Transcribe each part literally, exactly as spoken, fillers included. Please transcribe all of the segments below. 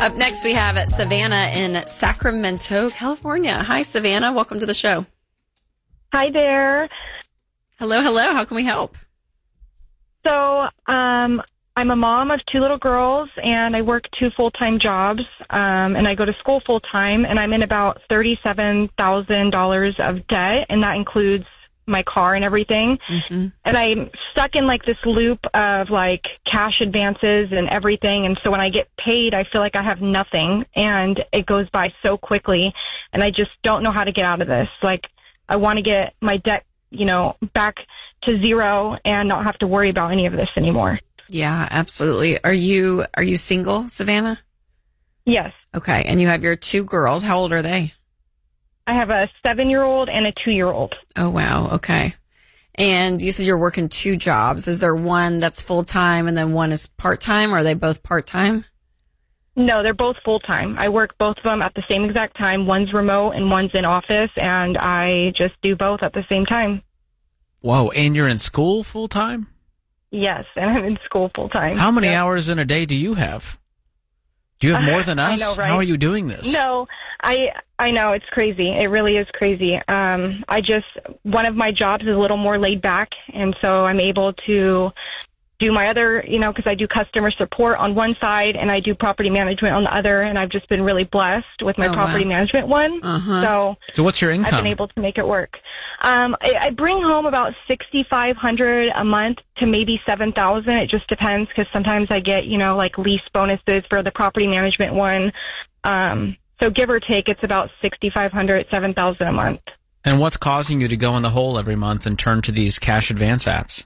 Up next, we have Savannah in Sacramento, California. Hi, Savannah. Welcome to the show. Hi there. Hello, hello. How can we help? So um, I'm a mom of two little girls, and I work two full-time jobs, um, and I go to school full-time, and I'm in about thirty-seven thousand dollars of debt, and that includes my car and everything. Mm-hmm. And I'm stuck in like this loop of like cash advances and everything. And so when I get paid, I feel like I have nothing, and it goes by so quickly, and I just don't know how to get out of this. Like, I want to get my debt, you know, back to zero and not have to worry about any of this anymore. Yeah, absolutely. Are you, are you single, Savannah? Yes. Okay. And you have your two girls. How old are they? I have a seven-year-old and a two-year-old. Oh, wow. Okay. And you said you're working two jobs. Is there one that's full-time and then one is part-time, or are they both part-time? No, they're both full-time. I work both of them at the same exact time. One's remote and one's in office, and I just do both at the same time. Whoa, and you're in school full-time? Yes, and I'm in school full-time. How many yep. hours in a day do you have? Do you have more than us? I know, right? How are you doing this? No, I I know, it's crazy. It really is crazy. Um, I just, one of my jobs is a little more laid back, and so I'm able to do my other, you know, because I do customer support on one side and I do property management on the other, and I've just been really blessed with my oh, property wow. management one. Uh-huh. So, so what's your income? I've been able to make it work. Um, I, I bring home about sixty-five hundred dollars a month to maybe seven thousand dollars. It just depends, because sometimes I get, you know, like lease bonuses for the property management one. Um, so give or take, it's about sixty-five hundred dollars, seven thousand dollars a month. And what's causing you to go in the hole every month and turn to these cash advance apps?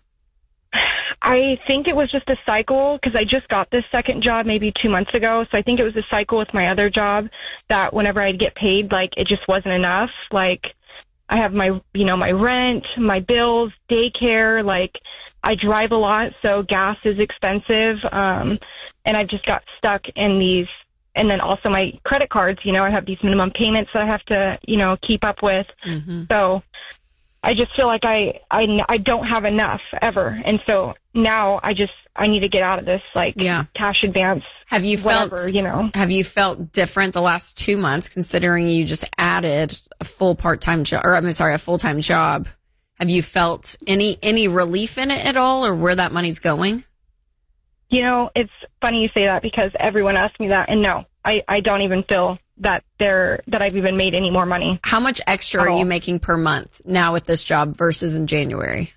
I think it was just a cycle, because I just got this second job maybe two months ago. So I think it was a cycle with my other job that whenever I'd get paid, like, it just wasn't enough. Like, I have my, you know, my rent, my bills, daycare, like, I drive a lot, so gas is expensive. Um, and I've just got stuck in these, and then also my credit cards, you know, I have these minimum payments that I have to, you know, keep up with. Mm-hmm. So I just feel like I, I, I don't have enough ever. And so now I just, I need to get out of this, like, yeah. cash advance. Have you whatever, felt, you know, have you felt different the last two months, considering you just added a full part-time job, or I'm sorry, a full-time job? Have you felt any, any relief in it at all, or where that money's going? You know, it's funny you say that, because everyone asks me that, and no, I, I don't even feel that they're, that I've even made any more money. How much extra are you making per month now with this job versus in January?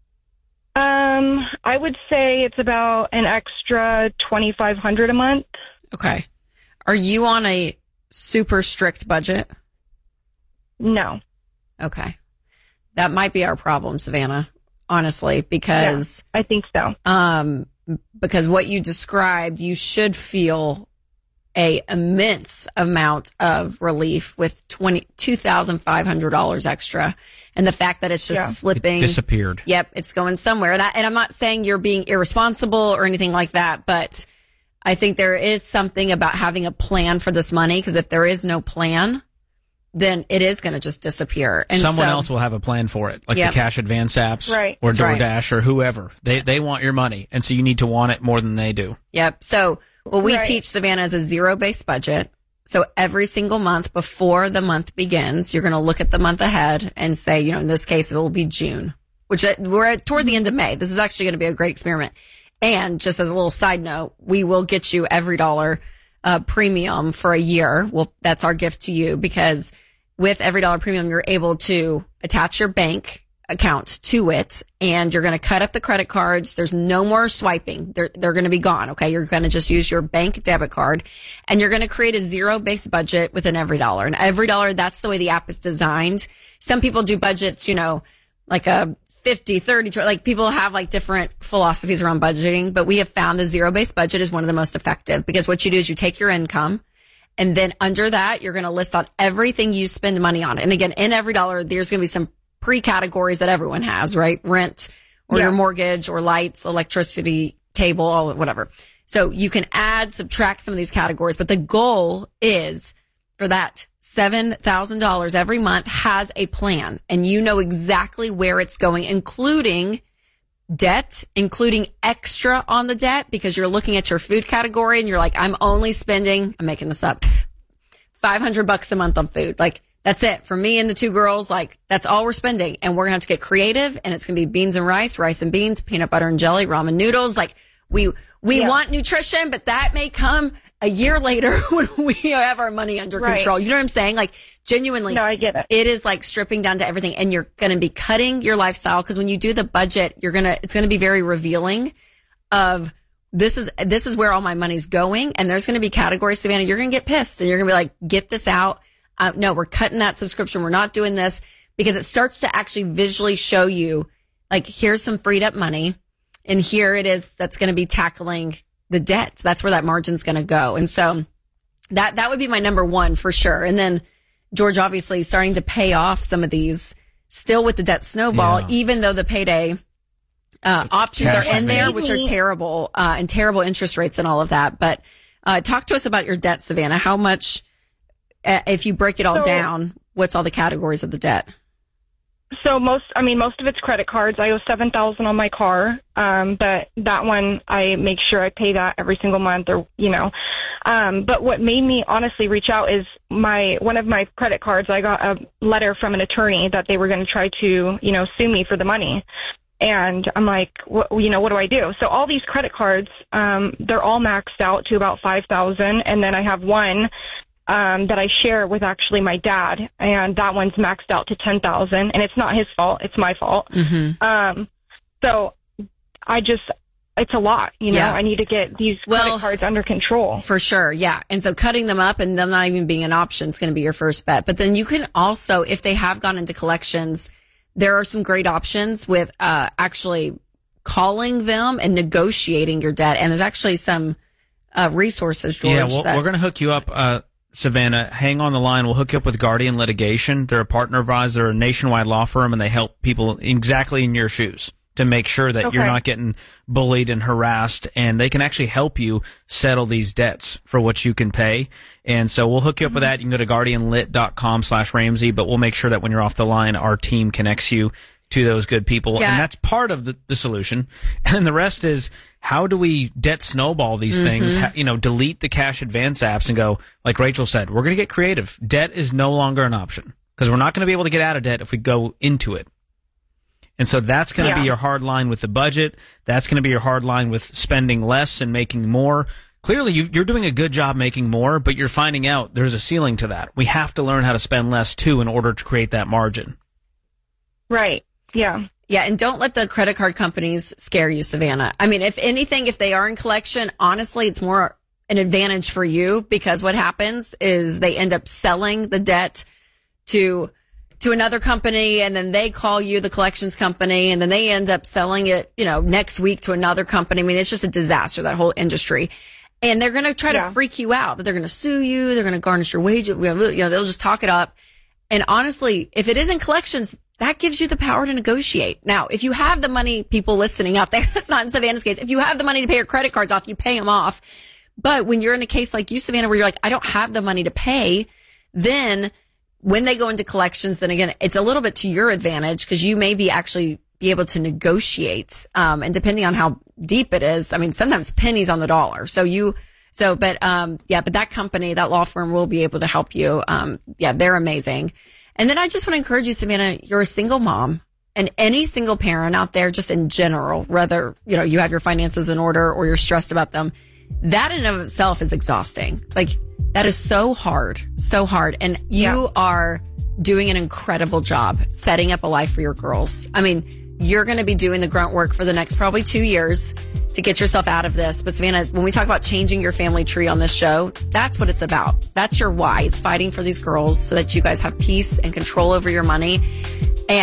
Um, I would say it's about an extra twenty-five hundred dollars a month. Okay. Are you on a super strict budget? No. Okay. That might be our problem, Savannah, honestly, because yeah, I think so. Um, because what you described, you should feel a immense amount of relief with twenty-two thousand five hundred dollars extra. And the fact that it's just yeah. slipping. It disappeared. Yep. It's going somewhere. And, I, and I'm not saying you're being irresponsible or anything like that, but I think there is something about having a plan for this money, because if there is no plan, then it is going to just disappear. And someone so, else will have a plan for it, like yep. the cash advance apps right. or That's DoorDash right. or whoever. They they want your money, and so you need to want it more than they do. Yep. So what we right. teach, Savannah, is a zero-based budget. So every single month before the month begins, you're going to look at the month ahead and say, you know, in this case, it will be June, which we're at toward the end of May. This is actually going to be a great experiment. And just as a little side note, we will get you every dollar uh, premium for a year. Well, that's our gift to you, because with every dollar premium, you're able to attach your bank account to it, and you're going to cut up the credit cards. There's no more swiping. They're, they're going to be gone. Okay. You're going to just use your bank debit card, and you're going to create a zero based budget within every dollar. And every dollar, that's the way the app is designed. Some people do budgets, you know, like a fifty, thirty, like people have like different philosophies around budgeting, but we have found the zero based budget is one of the most effective, because what you do is you take your income, and then under that, you're going to list out everything you spend money on. And again, in every dollar, there's going to be some pre-categories that everyone has, right? Rent or yeah. your mortgage or lights, electricity, cable, all whatever. So you can add, subtract some of these categories, but the goal is for that seven thousand dollars every month has a plan, and you know exactly where it's going, including debt, including extra on the debt, because you're looking at your food category and you're like, I'm only spending, I'm making this up, five hundred bucks a month on food. Like, that's it for me and the two girls. Like, that's all we're spending. And we're going to have to get creative, and it's going to be beans and rice, rice and beans, peanut butter and jelly, ramen noodles. Like, we, we yeah. want nutrition, but that may come a year later when we have our money under right. control. You know what I'm saying? Like, genuinely, no, I get it. It is like stripping down to everything, and you're going to be cutting your lifestyle, because when you do the budget, you're going to, it's going to be very revealing of this is, this is where all my money's going. And there's going to be categories, Savannah, you're going to get pissed and you're going to be like, get this out. Uh, no, we're cutting that subscription. We're not doing this, because it starts to actually visually show you, like, here's some freed up money, and here it is that's going to be tackling the debt. That's where that margin's going to go. And so that, that would be my number one for sure. And then George, obviously starting to pay off some of these still with the debt snowball, yeah. even though the payday uh, options Cash are in there, advance. which are terrible, uh, and terrible interest rates and all of that. But uh, talk to us about your debt, Savannah. How much, uh, if you break it all So, down, what's all the categories of the debt? So most, I mean, most of it's credit cards. I owe seven thousand on my car, um, but that one I make sure I pay that every single month, or you know. Um, but what made me honestly reach out is my one of my credit cards. I got a letter from an attorney that they were going to try to, you know, sue me for the money, and I'm like, what, you know, what do I do? So all these credit cards, um, they're all maxed out to about five thousand, and then I have one. Um, that I share with actually my dad, and that one's maxed out to ten thousand, and it's not his fault, it's my fault. Mm-hmm. Um, so I just, it's a lot, you know, Yeah. I need to get these Well, credit cards under control. For sure. Yeah. And so cutting them up and them not even being an option is going to be your first bet. But then you can also, if they have gone into collections, there are some great options with, uh, actually calling them and negotiating your debt. And there's actually some, uh, resources, George. Yeah, well, that, we're going to hook you up, uh, Savannah. Hang on the line. We'll hook you up with Guardian Litigation. They're a partner of ours. They're a nationwide law firm, and they help people exactly in your shoes to make sure that Okay. you're not getting bullied and harassed, and they can actually help you settle these debts for what you can pay. And so we'll hook you up with that. You can go to guardianlit.com slash Ramsey, but we'll make sure that when you're off the line, our team connects you to those good people. Yeah. And that's part of the, the solution. And the rest is, how do we debt snowball these Mm-hmm. things? Ha, you know, delete the cash advance apps and go, like Rachel said, we're going to get creative. Debt is no longer an option, because we're not going to be able to get out of debt if we go into it. And so that's going to Yeah. be your hard line with the budget. That's going to be your hard line with spending less and making more. Clearly, you, you're doing a good job making more, but you're finding out there's a ceiling to that. We have to learn how to spend less, too, in order to create that margin. Right. Yeah. Yeah, and don't let the credit card companies scare you, Savannah. I mean, if anything, if they are in collection, honestly, it's more an advantage for you, because what happens is they end up selling the debt to to another company, and then they call you, the collections company, and then they end up selling it, you know, next week to another company. I mean, it's just a disaster, that whole industry. And they're going to try Yeah. to freak you out, but they're going to sue you. They're going to garnish your wages. You know, they'll just talk it up. And honestly, if it is in collections, that gives you the power to negotiate. Now, if you have the money, people listening out there, that's not in Savannah's case. If you have the money to pay your credit cards off, you pay them off. But when you're in a case like you, Savannah, where you're like, I don't have the money to pay, then when they go into collections, then again, it's a little bit to your advantage, because you may be actually be able to negotiate. Um, and depending on how deep it is, I mean, sometimes pennies on the dollar. So you, so, but, um, yeah, but that company, that law firm will be able to help you. Um, yeah, they're amazing. And then I just want to encourage you, Savannah, you're a single mom, and any single parent out there, just in general, whether, you know, you have your finances in order or you're stressed about them, that in and of itself is exhausting. Like, that is so hard, so hard. And you Yeah. are doing an incredible job setting up a life for your girls. I mean, you're going to be doing the grunt work for the next probably two years to get yourself out of this. But Savannah, when we talk about changing your family tree on this show, that's what it's about. That's your why. It's fighting for these girls so that you guys have peace and control over your money.